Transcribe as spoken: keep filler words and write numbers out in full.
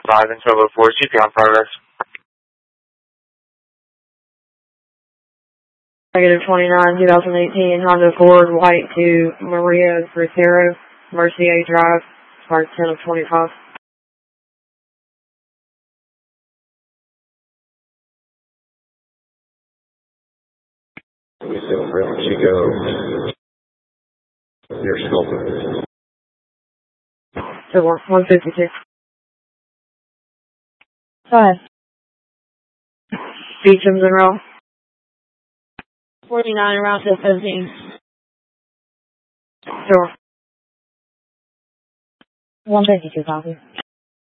five and twelve oh four, G P on progress. Negative twenty-nine, twenty eighteen, Honda Accord, white to Maria Bracero, Mercier Drive, part ten of twenty-five. We still real Chico. Near Sculptor. So one fifty-six. Five. Beecham's and Row. Forty-nine, around to seventeen. Sure. One fifty-two, copy.